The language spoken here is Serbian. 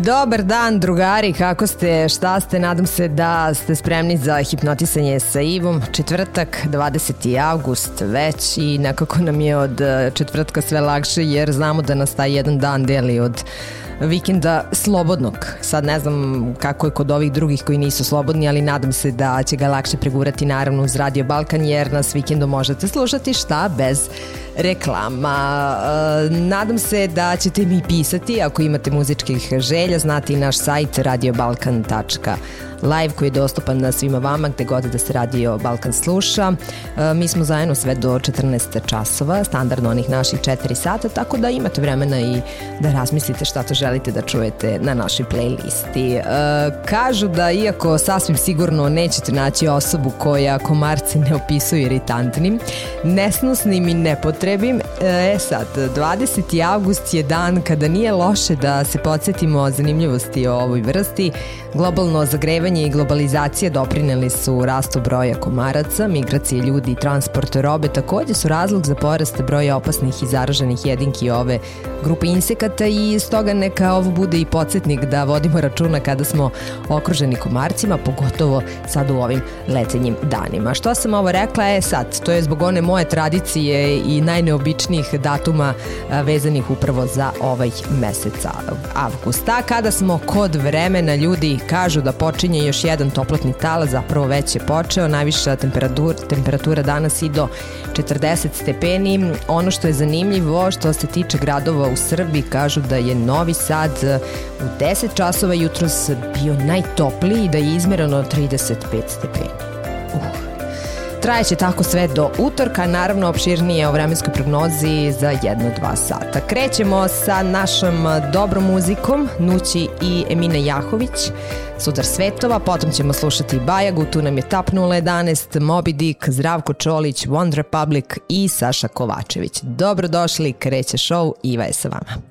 Dobar dan, drugari, kako ste, šta ste? Nadam se da ste spremni za hipnotisanje sa Ivom. Četvrtak, 20. avgust već i nekako nam je od četvrtka sve lakše jer znamo da nas taj jedan dan deli od vikenda slobodnog. Sad ne znam kako je kod ovih drugih koji nisu slobodni, ali nadam se da će ga lakše pregurati naravno uz Radio Balkan jer nas vikendom možete slušati šta bez reklama. Nadam se da ćete mi pisati ako imate muzičkih želja, znate i naš sajt radiobalkan.live koji je dostupan na svima vama gde god da se Radio Balkan sluša. Mi smo zajedno sve do 14 časova, standardno onih naših 4 sata, tako da imate vremena i da razmislite šta to želite da čujete na našoj playlisti. Kažu da iako sasvim sigurno nećete naći osobu koja komarce ne opisuje iritantnim, nesnosnim i nepotrebnim, sad, 20. avgust je dan kada nije loše da se podsjetimo zanimljivosti o ovoj vrsti. Globalno zagrevanje i globalizacija doprineli su rastu broja komaraca, migracije ljudi i transport robe takođe su razlog za porast broja opasnih i zaraženih jedinki ove grupe insekata i stoga neka ovo bude i podsjetnik da vodimo računa kada smo okruženi komarcima, pogotovo sad u ovim letenjim danima. Što sam ovo rekla? Sad, to je zbog one moje tradicije i najneobičnijih datuma vezanih upravo za ovaj mesec avgusta. Kada smo kod vremena, ljudi kažu da počinje još jedan toplotni talas, zapravo već je počeo, najviša temperatura danas i do 40 stepeni. Ono što je zanimljivo što se tiče gradova u Srbiji, kažu da je Novi Sad u 10 časova jutros bio najtopliji i da je izmerano 35 stepeni. Trajeće tako sve do utorka, naravno opširnije o vremenskoj prognozi za 1-2 sata. Krećemo sa našom dobrom muzikom, Nući i Emina Jahović, Sudar svetova, potom ćemo slušati Bajagu, tu nam je Tap 011, Moby Dick, Zdravko Čolić, One Republic i Saša Kovačević. Dobrodošli, kreće show, Iva je sa vama.